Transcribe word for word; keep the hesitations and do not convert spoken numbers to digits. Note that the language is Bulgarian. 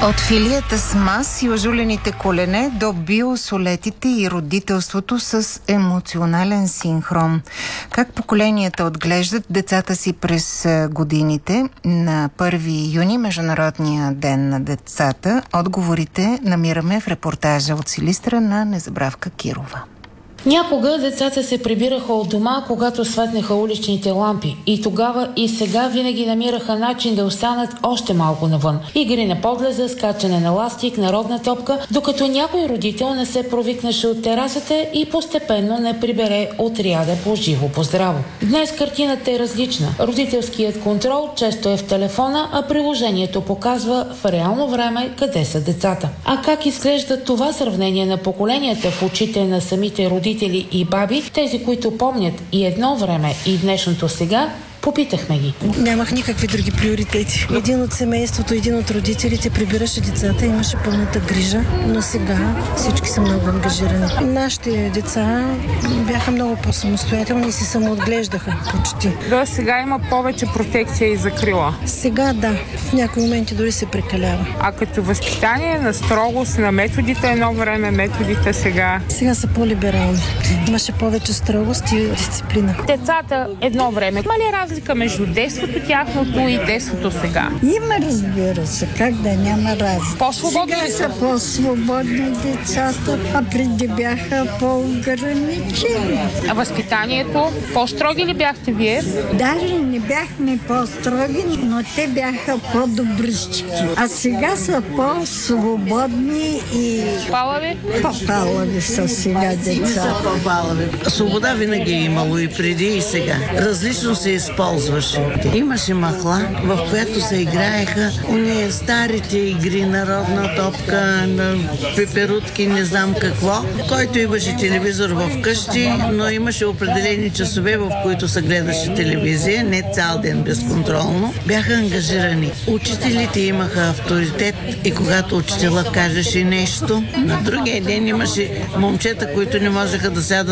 От филията с мас и ожулените колене до биосолетите и родителството с емоционален синхрон. Как поколенията отглеждат децата си през годините? На първи юни, Международния ден на децата, отговорите намираме в репортажа от Силистра на Незабравка Кирова. Някога децата се прибираха от дома, когато светнаха уличните лампи. И тогава и сега винаги намираха начин да останат още малко навън. Игри на подлеза, скачане на ластик, народна топка, докато някой родител не се провикнаше от терасата и постепенно не прибере отряда по живо по здраво. Днес картината е различна. Родителският контрол често е в телефона, а приложението показва в реално време къде са децата. А как изглежда това сравнение на поколенията в очите на самите родители и баби, тези, които помнят и едно време, и днешното сега? Попитахме ги. Нямах никакви други приоритети. Един от семейството, един от родителите прибираше децата, имаше пълната грижа, но сега всички са много ангажирани. Нашите деца бяха много по-самостоятелни и се самоотглеждаха почти. Да, сега има повече протекция и закрила. Сега да, в някои моменти дори се прекалява. А като възпитание на строгост на методите, едно време методите сега? Сега са по-либерални. Имаше повече строгост и дисциплина. Децата едно време. Има ли разлика между детството тяхното и детството сега? Има, разбира се, как да няма разлика. По-свободни сега са по-свободни децата, а преди бяха по-ограничени. А възпитанието? По-строги ли бяхте вие? Даже не бяхме по-строги, но те бяха по-добрички. А сега са по-свободни и Палави? по-палави са сега деца. По-палави. Свобода винаги е имало и преди, и сега. Различно се използваше. Имаше махла, в която се играеха уния старите игри, народна топка, на пеперутки, не знам какво. Който имаше телевизор в къщи, но имаше определени часове, в които се гледаше телевизия, не цял ден безконтролно. Бяха ангажирани. Учителите имаха авторитет и когато учителя кажеше нещо, на другия ден имаше момчета, които не можеха да сядат